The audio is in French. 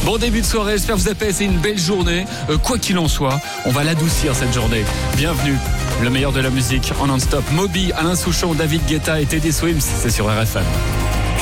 Bon début de soirée, j'espère que vous avez passé une belle journée. Quoi qu'il en soit, on va l'adoucir cette journée. Bienvenue, le meilleur de la musique en non-stop. Moby, Alain Souchon, David Guetta et Teddy Swims, c'est sur RFM.